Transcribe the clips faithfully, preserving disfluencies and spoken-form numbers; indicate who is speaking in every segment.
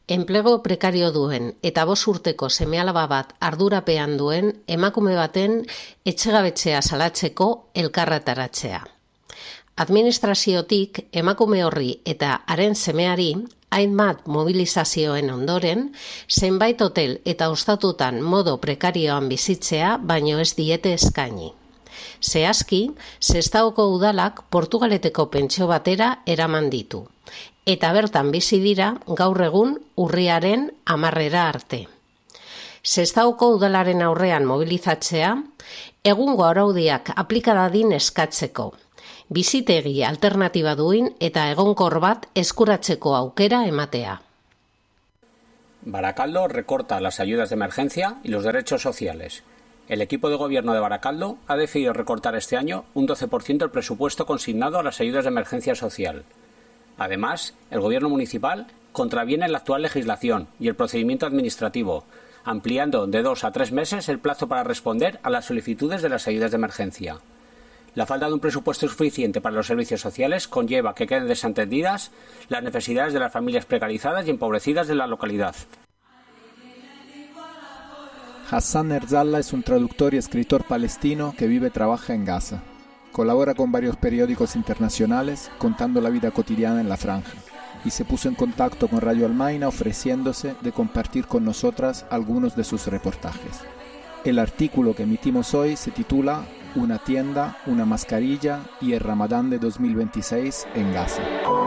Speaker 1: Enplego prekario duen eta bost urteko seme-alaba bat ardurapean duen emakume baten etxegabetzea salatzeko elkarretaratzea. Administraziotik emakume horri eta haren semeari hainbat mobilizazioen ondoren, zenbait hotel eta ostatutan modo prekarioan bizitzea baino ez diete eskaini. Zehazki, Sestaoko udalak Portugaleteko pentsio batera eraman ditu, eta bertan bizi dira gaur egun urriaren hamarrera arte. Sestaoko udalaren aurrean mobilizatzea, egungo araudiak aplika dadin eskatzeko, bizitegi alternatiba duin eta egonkor bat eskuratzeko aukera ematea.
Speaker 2: Barakaldo recorta las ayudas de emergencia y los derechos sociales. El equipo de gobierno de Barakaldo ha decidido recortar este año un doce por ciento el presupuesto consignado a las ayudas de emergencia social. Además, el gobierno municipal contraviene la actual legislación y el procedimiento administrativo, ampliando de dos a tres meses el plazo para responder a las solicitudes de las ayudas de emergencia. La falta de un presupuesto suficiente para los servicios sociales conlleva que queden desatendidas las necesidades de las familias precarizadas y empobrecidas de la localidad.
Speaker 3: Hassan Erzalla es un traductor y escritor palestino que vive y trabaja en Gaza. Colabora con varios periódicos internacionales contando la vida cotidiana en la franja y se puso en contacto con Radio Almaina ofreciéndose de compartir con nosotras algunos de sus reportajes. El artículo que emitimos hoy se titula Una tienda, una mascarilla y el Ramadán de dos mil veintiséis en Gaza.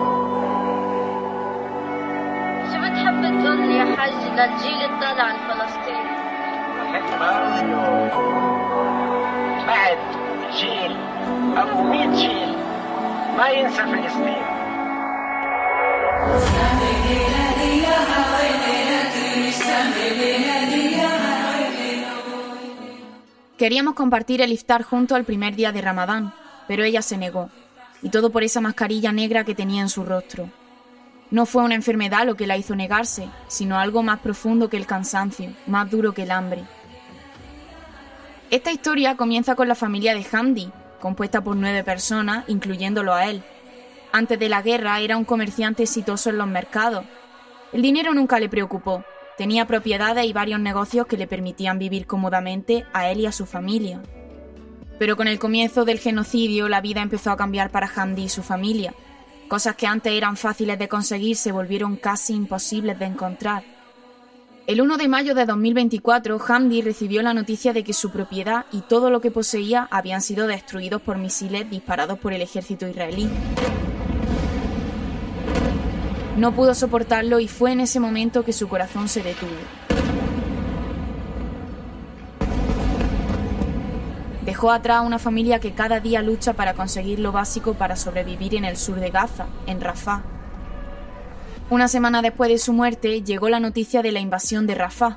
Speaker 4: Queríamos compartir el iftar junto al primer día de Ramadán, pero ella se negó, y todo por esa mascarilla negra que tenía en su rostro. No fue una enfermedad lo que la hizo negarse, sino algo más profundo que el cansancio, más duro que el hambre. Esta historia comienza con la familia de Hamdi, compuesta por nueve personas, incluyéndolo a él. Antes de la guerra era un comerciante exitoso en los mercados. El dinero nunca le preocupó. Tenía propiedades y varios negocios que le permitían vivir cómodamente a él y a su familia. Pero con el comienzo del genocidio, la vida empezó a cambiar para Hamdi y su familia. Cosas que antes eran fáciles de conseguir se volvieron casi imposibles de encontrar. El uno de mayo de dos mil veinticuatro, Hamdi recibió la noticia de que su propiedad y todo lo que poseía habían sido destruidos por misiles disparados por el ejército israelí. No pudo soportarlo y fue en ese momento que su corazón se detuvo. Dejó atrás una familia que cada día lucha para conseguir lo básico para sobrevivir en el sur de Gaza, en Rafah. Una semana después de su muerte, llegó la noticia de la invasión de Rafah.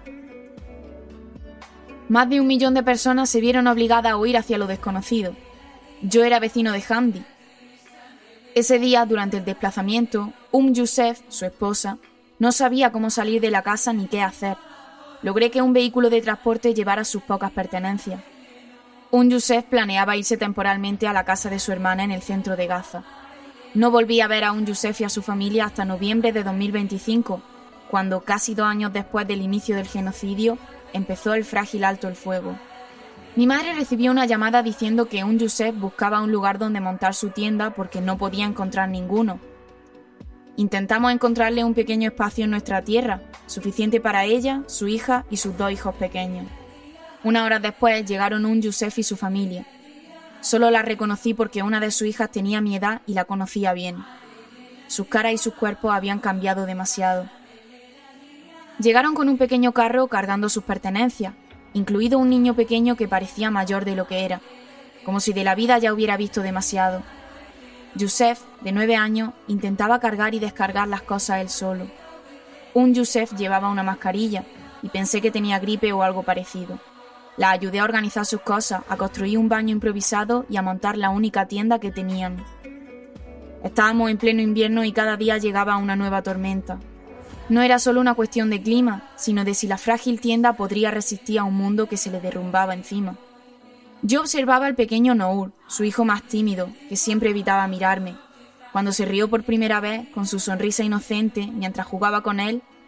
Speaker 4: Más de un millón de personas se vieron obligadas a huir hacia lo desconocido. Yo era vecino de Hamdi. Ese día, durante el desplazamiento, Umm Youssef, su esposa, no sabía cómo salir de la casa ni qué hacer. Logré que un vehículo de transporte llevara sus pocas pertenencias. Umm Youssef planeaba irse temporalmente a la casa de su hermana en el centro de Gaza. No volví a ver a Umm Youssef y a su familia hasta noviembre de dos mil veinticinco, cuando, casi dos años después del inicio del genocidio, empezó el frágil alto el fuego. Mi madre recibió una llamada diciendo que Umm Youssef buscaba un lugar donde montar su tienda porque no podía encontrar ninguno. Intentamos encontrarle un pequeño espacio en nuestra tierra, suficiente para ella, su hija y sus dos hijos pequeños. Unas horas después llegaron Umm Youssef y su familia. Solo la reconocí porque una de sus hijas tenía mi edad y la conocía bien. Sus caras y sus cuerpos habían cambiado demasiado. Llegaron con un pequeño carro cargando sus pertenencias, incluido un niño pequeño que parecía mayor de lo que era, como si de la vida ya hubiera visto demasiado. Youssef, de nueve años, intentaba cargar y descargar las cosas él solo. Umm Youssef llevaba una mascarilla y pensé que tenía gripe o algo parecido. La ayudé a organizar sus cosas, a construir un baño improvisado y a montar la única tienda que tenían. Estábamos en pleno invierno y cada día llegaba una nueva tormenta. No era solo una cuestión de clima, sino de si la frágil tienda podría resistir a un mundo que se le derrumbaba encima. Yo observaba al pequeño Nour, su hijo más tímido, que siempre evitaba mirarme. Cuando se rió por primera vez, con su sonrisa inocente, mientras jugaba con él,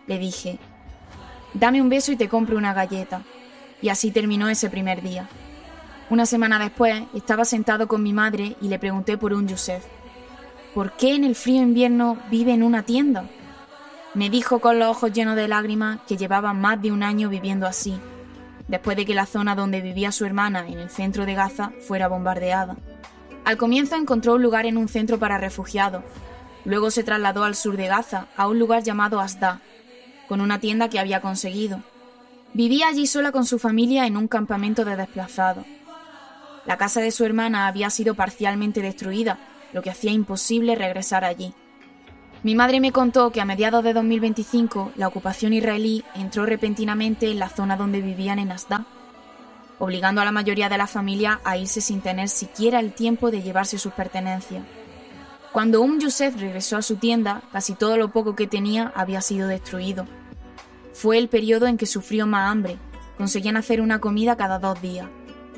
Speaker 4: le dije, dame un beso y te compro una galleta. Y así terminó ese primer día. Una semana después, estaba sentado con mi madre y le pregunté por un Youssef. ¿Por qué en el frío invierno vive en una tienda? Me dijo con los ojos llenos de lágrimas que llevaba más de un año viviendo así, después de que la zona donde vivía su hermana, en el centro de Gaza, fuera bombardeada. Al comienzo encontró un lugar en un centro para refugiados. Luego se trasladó al sur de Gaza, a un lugar llamado Asda, con una tienda que había conseguido. Vivía allí sola con su familia en un campamento de desplazados. La casa de su hermana había sido parcialmente destruida, lo que hacía imposible regresar allí. Mi madre me contó que a mediados de dos mil veinticinco la ocupación israelí entró repentinamente en la zona donde vivían en Asda, obligando a la mayoría de la familia a irse sin tener siquiera el tiempo de llevarse sus pertenencias. Cuando Umm Youssef regresó a su tienda, casi todo lo poco que tenía había sido destruido. Fue el periodo en que sufrió más hambre, conseguían hacer una comida cada dos días.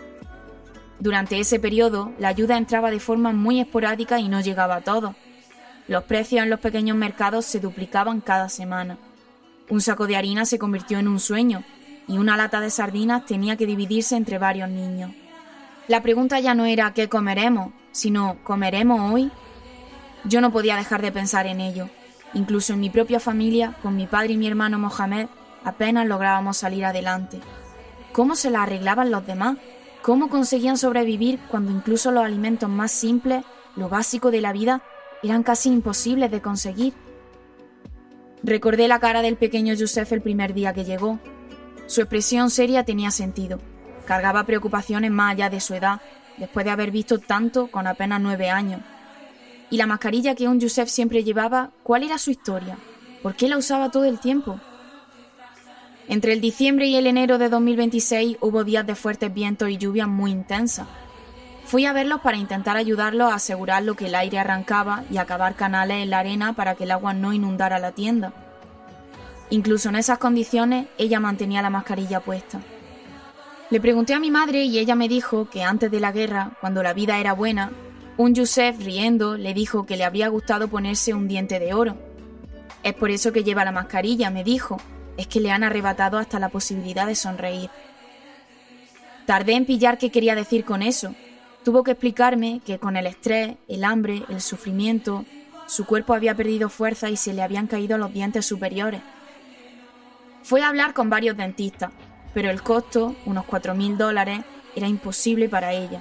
Speaker 4: Durante ese periodo, la ayuda entraba de forma muy esporádica y no llegaba a todos. Los precios en los pequeños mercados se duplicaban cada semana. Un saco de harina se convirtió en un sueño y una lata de sardinas tenía que dividirse entre varios niños. La pregunta ya no era ¿qué comeremos?, sino ¿comeremos hoy? Yo no podía dejar de pensar en ello. Incluso en mi propia familia, con mi padre y mi hermano Mohamed, apenas lográbamos salir adelante. ¿Cómo se la arreglaban los demás? ¿Cómo conseguían sobrevivir cuando incluso los alimentos más simples, lo básico de la vida, eran casi imposibles de conseguir? Recordé la cara del pequeño Youssef el primer día que llegó. Su expresión seria tenía sentido. Cargaba preocupaciones más allá de su edad, después de haber visto tanto con apenas nueve años. Y la mascarilla que un Youssef siempre llevaba, ¿cuál era su historia? ¿Por qué la usaba todo el tiempo? Entre el diciembre y el enero de dos mil veintiséis hubo días de fuertes vientos y lluvias muy intensas. Fui a verlos para intentar ayudarlos a asegurar lo que el aire arrancaba y acabar canales en la arena para que el agua no inundara la tienda. Incluso en esas condiciones, ella mantenía la mascarilla puesta. Le pregunté a mi madre y ella me dijo que antes de la guerra, cuando la vida era buena, un Youssef, riendo, le dijo que le habría gustado ponerse un diente de oro. Es por eso que lleva la mascarilla, me dijo. Es que le han arrebatado hasta la posibilidad de sonreír. Tardé en pillar qué quería decir con eso. Tuvo que explicarme que con el estrés, el hambre, el sufrimiento, su cuerpo había perdido fuerza y se le habían caído los dientes superiores. Fue a hablar con varios dentistas, pero el costo, unos cuatro mil dólares, era imposible para ella.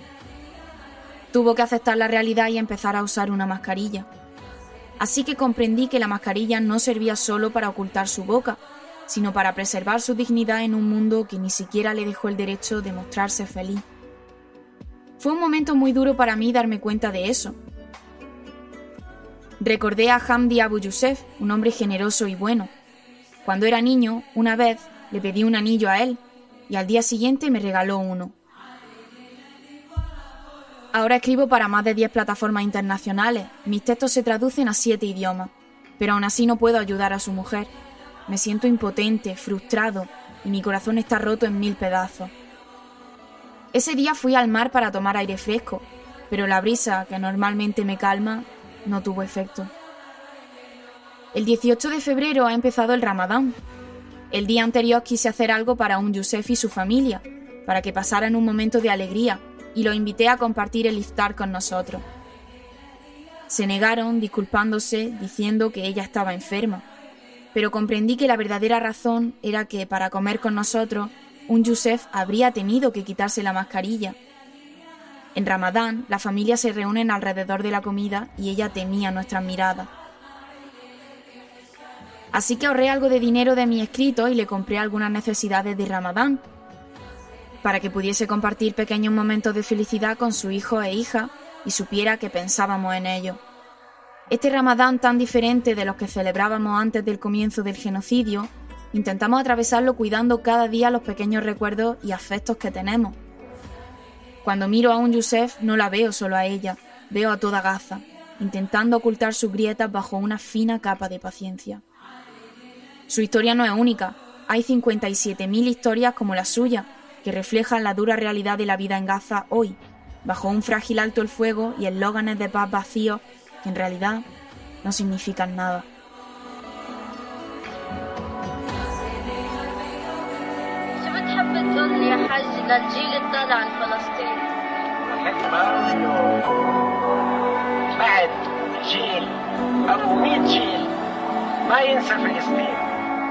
Speaker 4: Tuvo que aceptar la realidad y empezar a usar una mascarilla. Así que comprendí que la mascarilla no servía solo para ocultar su boca, sino para preservar su dignidad en un mundo que ni siquiera le dejó el derecho de mostrarse feliz. Fue un momento muy duro para mí darme cuenta de eso. Recordé a Hamdi Abu Youssef, un hombre generoso y bueno. Cuando era niño, una vez le pedí un anillo a él y al día siguiente me regaló uno. Ahora escribo para más de diez plataformas internacionales. Mis textos se traducen a siete idiomas, pero aún así no puedo ayudar a su mujer. Me siento impotente, frustrado, y mi corazón está roto en mil pedazos. Ese día fui al mar para tomar aire fresco, pero la brisa, que normalmente me calma, no tuvo efecto. El dieciocho de febrero ha empezado el Ramadán. El día anterior quise hacer algo para un Youssef y su familia, para que pasaran un momento de alegría, y lo invité a compartir el iftar con nosotros. Se negaron, disculpándose, diciendo que ella estaba enferma, pero comprendí que la verdadera razón era que, para comer con nosotros, un Youssef habría tenido que quitarse la mascarilla. En Ramadán, la familia se reúnen alrededor de la comida y ella temía nuestras miradas. Así que ahorré algo de dinero de mi escrito y le compré algunas necesidades de Ramadán, para que pudiese compartir pequeños momentos de felicidad con su hijo e hija y supiera que pensábamos en ello. Este Ramadán tan diferente de los que celebrábamos antes del comienzo del genocidio, intentamos atravesarlo cuidando cada día los pequeños recuerdos y afectos que tenemos. Cuando miro a un Youssef no la veo solo a ella, veo a toda Gaza, intentando ocultar sus grietas bajo una fina capa de paciencia. Su historia no es única, hay cincuenta y siete mil historias como la suya, que reflejan la dura realidad de la vida en Gaza hoy, bajo un frágil alto el fuego y eslóganes de paz vacíos que en realidad no significan nada.
Speaker 5: للجيل الطالع الفلسطيني.
Speaker 6: بعد جيل أو مئة جيل ما ينسى فلسطين.